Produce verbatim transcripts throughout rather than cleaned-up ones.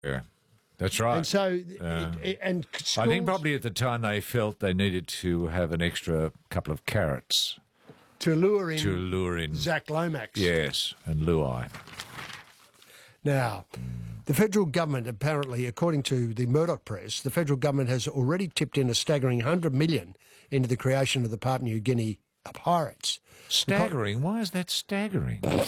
Yeah, that's right. And so, Uh, it, it, and schools, I think probably at the time they felt they needed to have an extra couple of carrots to lure in to lure in Zach Lomax. Yes, and Luai. Now, the federal government apparently, according to the Murdoch press, the federal government has already tipped in a staggering one hundred million dollars into the creation of the Papua New Guinea Pirates. Staggering? Why is that staggering? one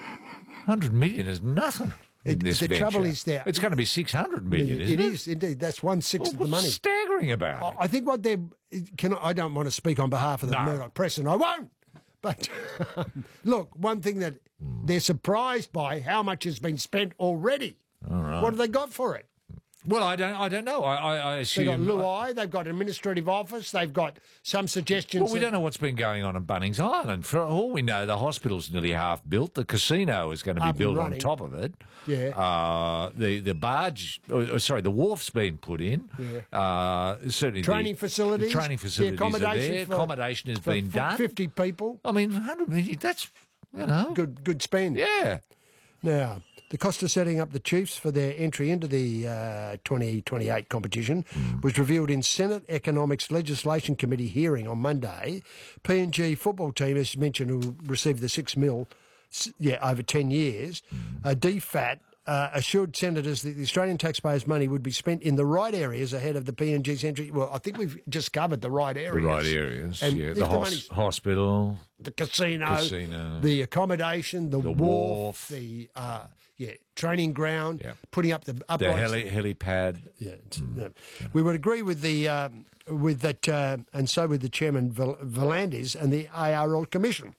hundred million is nothing. It, This the venture. trouble is there. It's going to be six hundred million, isn't It it? is, indeed. That's one-sixth of the What's money. staggering about it? I I think what they're... Can I, I don't want to speak on behalf of the No. Murdoch press, and I won't. But, look, one thing that they're surprised by how much has been spent already. All right. What have they got for it? Well, I don't. I don't know. I, I, I They've got assume. Luai, they've got administrative office, they've got some suggestions. Well, we that- don't know what's been going on in Bunnings Island. For all we know, the hospital's nearly half built. The casino is going to be Up and built on running. top of it. Yeah. Uh, the the barge, oh, oh, sorry, the wharf's been put in. Yeah. Uh, certainly Training the, facilities, The training the facilities are accommodation there. for- Accommodation has for been f- done. fifty people. I mean, one hundred million. That's you know. Good, good spend. Yeah. Now, the cost of setting up the Chiefs for their entry into the uh, twenty twenty-eight competition was revealed in Senate Economics Legislation Committee hearing on Monday. P N G football team, as mentioned, who received the six mil, s- yeah, over ten years. Uh, D FAT uh, assured senators that the Australian taxpayers' money would be spent in the right areas ahead of the P N G's entry. Well, I think we've just covered the right The areas. right areas. And yeah. if The, the hos- money's- hospital. The casino, Casino. the accommodation, the, The wharf, wharf. the uh, yeah training ground, Yeah. putting up the The uprights. heli- helipad. Yeah, it's- no. We would agree with the um, with that, uh, and so with the chairman Val- Valandis and the A R L Commission.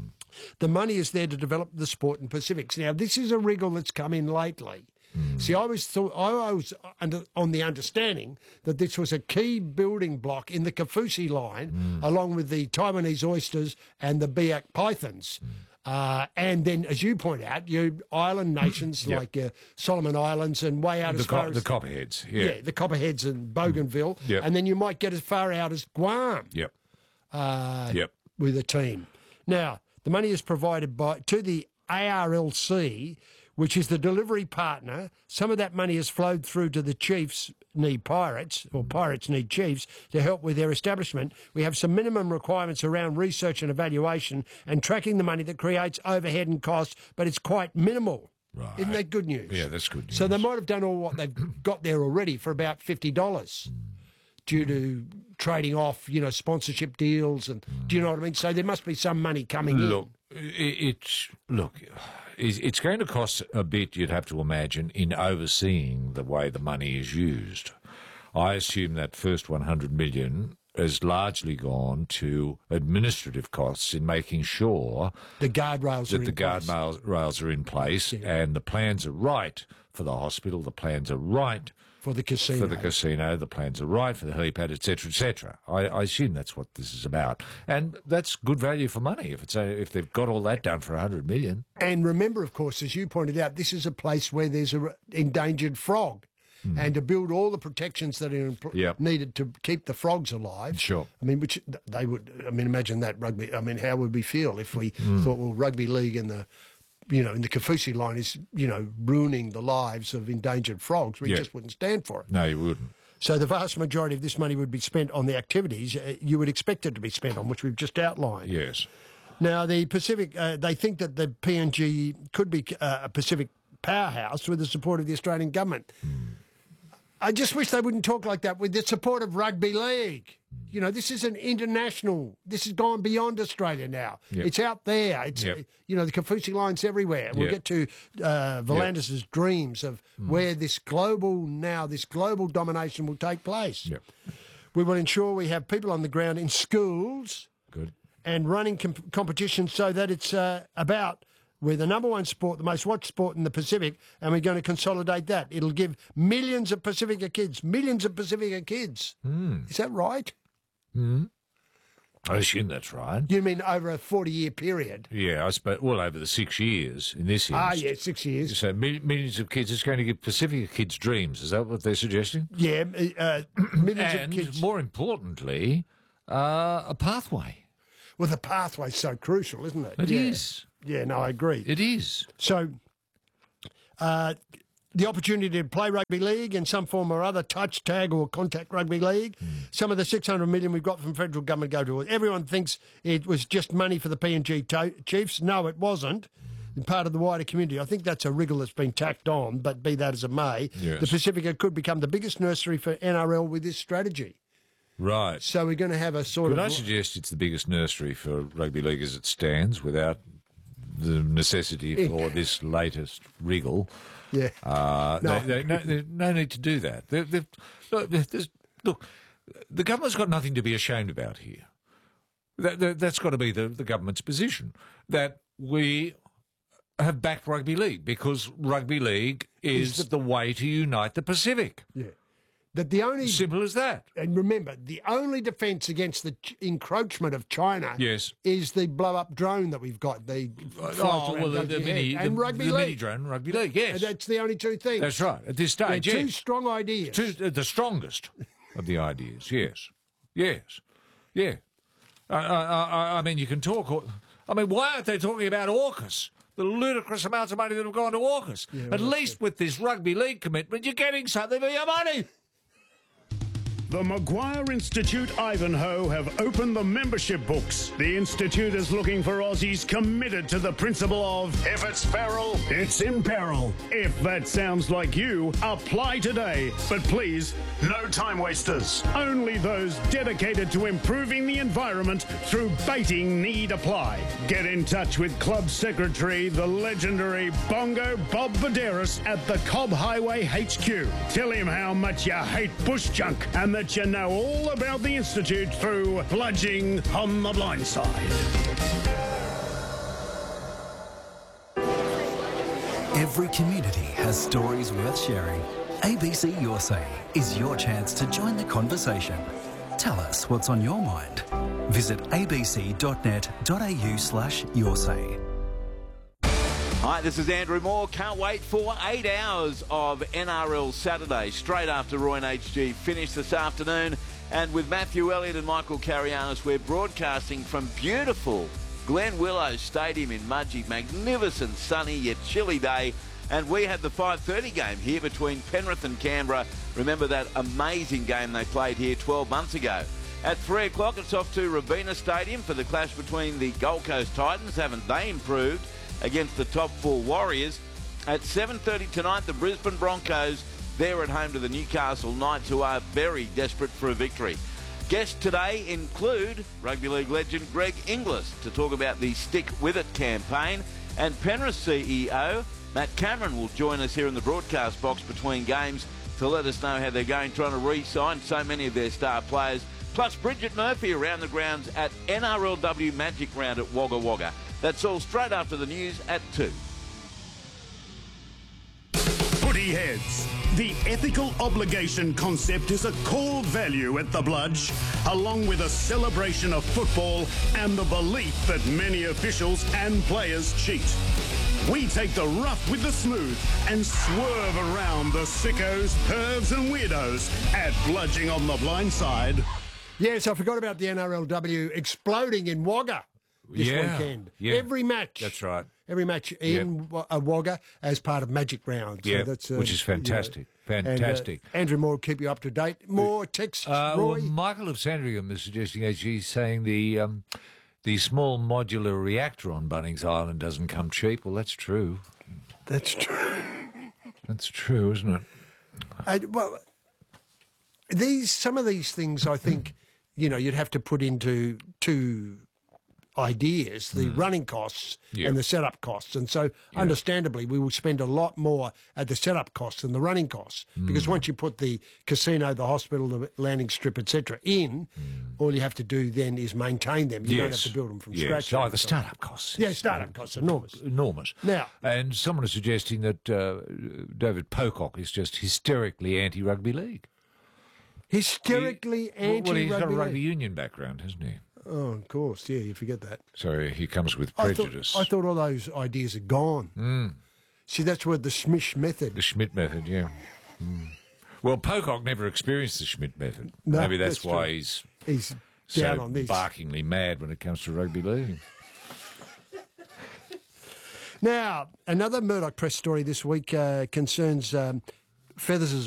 The money is there to develop the sport in Pacifics. Now, this is a wriggle that's come in lately. See, I was thought I was under, on the understanding that this was a key building block in the Kafusi line, along with the Taiwanese oysters and the Biak pythons. Uh, and then, as you point out, you island nations Yep. like uh, Solomon Islands and way out The, as far co- as the copperheads. Yeah. yeah, the Copperheads and Bougainville, Yep. and then you might get as far out as Guam Yep. uh, Yep. with a team. Now, the money is provided by to the A R L C, which is the delivery partner. Some of that money has flowed through to the Chiefs need Pirates, or Pirates need Chiefs, to help with their establishment. We have some minimum requirements around research and evaluation and tracking the money that creates overhead and costs, but it's quite minimal. Right. Isn't that good news? Yeah, that's good news. So they might have done all what they've got there already for about fifty dollars due to trading off, you know, sponsorship deals. And do you know what I mean? So there must be some money coming Look, i- it's look, it's it's going to cost a bit. You'd have to imagine in overseeing the way the money is used. I assume that first one hundred million has largely gone to administrative costs in making sure in. The guardrails are that the in place. guard rails are in place and the plans are right for the hospital. The plans are right for the casino. for the casino. The plans are right for the helipad, et cetera, et cetera. I, I assume that's what this is about, and that's good value for money if it's a, if they've got all that done for a hundred million. And remember, of course, as you pointed out, this is a place where there's an endangered frog. And to build all the protections that are impl- Yep. needed to keep the frogs alive. Sure. I mean, which they would, I mean, imagine that rugby. I mean, how would we feel if we thought, well, rugby league and the, you know, in the Kafusi line is, you know, ruining the lives of endangered frogs? We Yeah. just wouldn't stand for it. No, you wouldn't. So the vast majority of this money would be spent on the activities uh, you would expect it to be spent on, which we've just outlined. Yes. Now, the Pacific, uh, they think that the P N G could be uh, a Pacific powerhouse with the support of the Australian government. I just wish they wouldn't talk like that with the support of rugby league. You know, this is an international, this has gone beyond Australia now. Yep. It's out there. It's, Yep. you know, the Kafusi line's everywhere. We'll Yep. get to uh, Volandis' dreams of where this global, now, this global domination will take place. Yep. We will ensure we have people on the ground in schools Good. and running com- competitions so that it's uh, about we're the number one sport, the most watched sport in the Pacific, and we're going to consolidate that. It'll give millions of Pacifica kids, millions of Pacifica kids. Mm. Is that right? I assume that's right. You mean over a forty-year period? Yeah, I suppose. Well, over the six years in this Ah, instance. yeah, six years. So mil- millions of kids. It's going to give Pacifica kids dreams. Is that what they're suggesting? Yeah, uh, millions And of kids. more importantly, uh, a pathway. Well, the pathway's so crucial, isn't it? It yeah. is. Yeah, no, I agree. It is. So, uh, the opportunity to play rugby league in some form or other, touch, tag or contact rugby league. Mm. Some of the six hundred million we've got from federal government go to it. Everyone thinks it was just money for the P and G to- Chiefs. No, it wasn't. And part of the wider community. I think that's a wriggle that's been tacked on, but be that as it may, yes. the Pacifica could become the biggest nursery for N R L with this strategy. Right. So we're going to have a sort Could of... I suggest it's the biggest nursery for rugby league as it stands without the necessity for this latest wriggle? Yeah. Uh, no. no, no, no, no need to do that. They're, they're, look, there's, look, the government's got nothing to be ashamed about here. That, that, that's got to be the, the government's position, that we have backed rugby league because rugby league is the, the way to unite the Pacific. Yeah. That the only simple as that. And remember, the only defence against the ch- encroachment of China yes. is the blow-up drone that we've got. The oh, well, the, the mini, and the, rugby the league. mini drone, rugby league. Yes, and that's the only two things. That's right. At this stage, They're yes. two strong ideas. Two, uh, the strongest of the ideas. Yes, yes, yeah. I, I, I mean, you can talk. I mean, why aren't they talking about AUKUS? The ludicrous amounts of money that have gone to AUKUS. Yeah, well, At least it. with this rugby league commitment, you're getting something for your money. The Maguire Institute Ivanhoe have opened the membership books. The Institute is looking for Aussies committed to the principle of if it's peril, it's in peril. If that sounds like you, apply today. But please, no time wasters. Only those dedicated to improving the environment through baiting need apply. Get in touch with Club Secretary, the legendary Bongo Bob Vaderis at the Cobb Highway H Q. Tell him how much you hate bush junk and that you know all about the Institute through Bludging on the Blind Side. Every community has stories worth sharing. A B C Your Say is your chance to join the conversation. Tell us what's on your mind. Visit abc.net.au slash your say. Hi, this is Andrew Moore. Can't wait for eight hours of N R L Saturday, straight after Roy and H G finish this afternoon. And with Matthew Elliott and Michael Carianis, we're broadcasting from beautiful Glen Willows Stadium in Mudgee. Magnificent, sunny yet chilly day. And we had the five thirty game here between Penrith and Canberra. Remember that amazing game they played here twelve months ago. At three o'clock, it's off to Robina Stadium for the clash between the Gold Coast Titans. Haven't they improved? Against the top four Warriors. At seven thirty tonight, the Brisbane Broncos, they're at home to the Newcastle Knights, who are very desperate for a victory. Guests today include Rugby League legend Greg Inglis to talk about the Stick With It campaign, and Penrith C E O Matt Cameron will join us here in the broadcast box between games to let us know how they're going, trying to re-sign so many of their star players. Plus Bridget Murphy around the grounds at N R L W Magic Round at Wagga Wagga. That's all straight after the news at two. Footy heads. The ethical obligation concept is a core value at the Bludge, along with a celebration of football and the belief that many officials and players cheat. We take the rough with the smooth and swerve around the sickos, pervs and weirdos at Bludging on the Blind Side. Yes, I forgot about the N R L W exploding in Wagga this yeah, weekend. Yeah. Every match. That's right. Every match in yep. uh, Wagga as part of Magic Round. So yeah, that's, uh, which is fantastic. You know, fantastic. And, uh, Andrew Moore will keep you up to date. More texts, uh, Roy? Well, Michael of Sandringham is suggesting, as he's saying, the um, the small modular reactor on Bunnings Island doesn't come cheap. Well, that's true. That's true. That's true, isn't it? Uh, well, these some of these things, I think, you know, you'd have to put into two ideas, the mm. running costs yep. and the setup costs. And so, yeah. understandably, we will spend a lot more at the setup costs than the running costs. Mm. Because once you put the casino, the hospital, the landing strip, et cetera in, mm. all you have to do then is maintain them. You yes. don't have to build them from yes. scratch. Oh, the start-up costs. Yeah, start-up costs, enormous. Enormous. Now, and someone is suggesting that uh, David Pocock is just hysterically anti-rugby league. Hysterically he, anti-rugby Well, he's got a league. rugby union background, hasn't he? Oh, of course, yeah, you forget that. So he comes with prejudice. I thought, I thought all those ideas are gone. Mm. See, that's where the Schmidt method. The Schmidt method, yeah. Mm. Well, Pocock never experienced the Schmidt method. No, Maybe that's, that's why true. he's he's so down on this. barkingly mad when it comes to rugby league. Now, another Murdoch press story this week uh, concerns um, Feathers'